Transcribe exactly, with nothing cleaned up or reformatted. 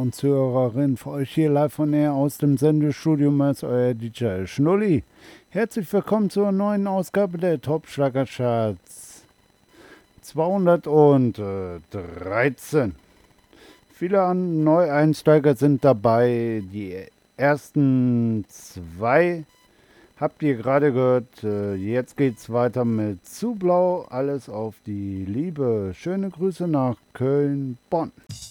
und Zuhörerinnen, für euch hier live von näher aus dem Sendestudio ist euer D J Schnulli. Herzlich willkommen zur neuen Ausgabe der Top-Schlagercharts zweihundertdreizehn. Viele an Neueinsteiger sind dabei. Die ersten zwei habt ihr gerade gehört. Jetzt geht's weiter mit Zu Blau, alles auf die Liebe. Schöne Grüße nach Köln, Bonn.